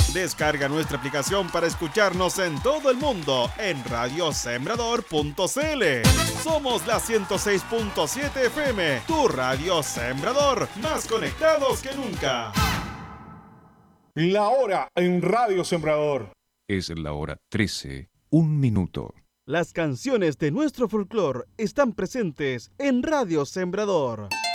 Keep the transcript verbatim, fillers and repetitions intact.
Descarga nuestra aplicación para escucharnos en todo el mundo en radio sembrador punto c l. Somos la ciento seis punto siete F M, tu radio Sembrador, más conectados que nunca. La hora en Radio Sembrador. Es la hora trece, un minuto. Las canciones de nuestro folclore están presentes en Radio Sembrador.